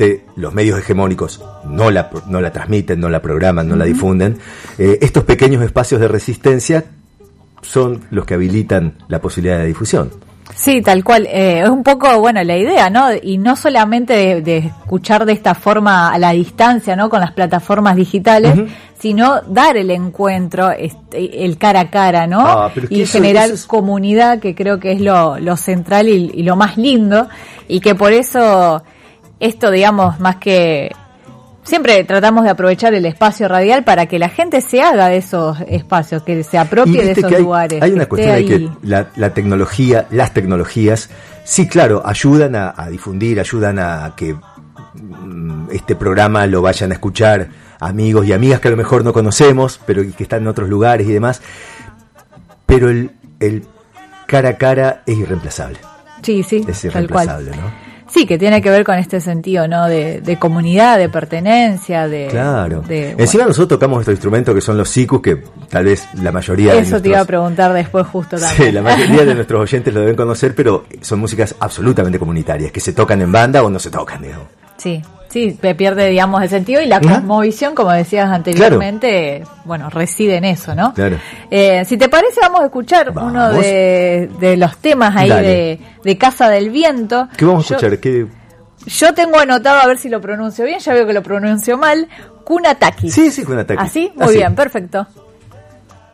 los medios hegemónicos no la transmiten, no la programan, no la difunden, estos pequeños espacios de resistencia son los que habilitan la posibilidad de difusión. Sí, tal cual. Es un poco, bueno, la idea, ¿no? Y no solamente de escuchar de esta forma a la distancia, ¿no? Con las plataformas digitales, sino dar el encuentro, el cara a cara, ¿no? Y generar comunidad, que creo que es lo central y lo más lindo, y que por eso esto, digamos, más que... Siempre tratamos de aprovechar el espacio radial para que la gente se haga de esos espacios, que se apropie de esos lugares. Hay una cuestión de que la tecnología, las tecnologías, sí, claro, ayudan a difundir, ayudan a que este programa lo vayan a escuchar amigos y amigas que a lo mejor no conocemos, pero que están en otros lugares y demás. Pero el cara a cara es irreemplazable. Sí, es irreemplazable, ¿no? Sí, que tiene que ver con este sentido, ¿no? De comunidad, de pertenencia, Claro. Encima nosotros tocamos nuestros instrumentos que son los sikus, que tal vez la mayoría Eso te iba a preguntar después justo también. Sí, la mayoría de nuestros oyentes lo deben conocer, pero son músicas absolutamente comunitarias, que se tocan en banda o no se tocan, digamos. Sí, pierde, digamos, el sentido, y la cosmovisión, como decías anteriormente, bueno, reside en eso, ¿no? Claro. Si te parece, vamos a escuchar uno de los temas ahí de Casa del Viento. ¿Qué vamos a escuchar? Yo tengo anotado, a ver si lo pronuncio bien, ya veo que lo pronuncio mal, Kunataki. Sí, Kunataki. ¿Así? Muy bien, perfecto.